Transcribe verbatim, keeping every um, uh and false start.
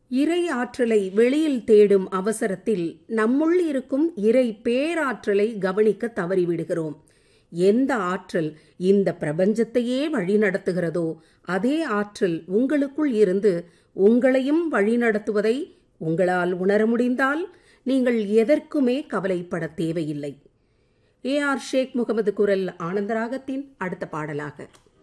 இறை ஆற்றலை வெளியில் தேடும் அவசரத்தில் நம்முள் இருக்கும் இறை பேராற்றலை கவனிக்க தவறிவிடுகிறோம். எந்த ஆற்றல் இந்த பிரபஞ்சத்தையே வழிநடத்துகிறதோ அதே ஆற்றல் உங்களுக்குள் இருந்து உங்களையும் வழிநடத்துவதை உங்களால் உணர முடிந்தால் நீங்கள் எதற்குமே கவலைப்பட தேவையில்லை. ஏ ஆர் ஷேக் முகமது குரல் ஆனந்தராகத்தின் அடுத்த பாடலாக.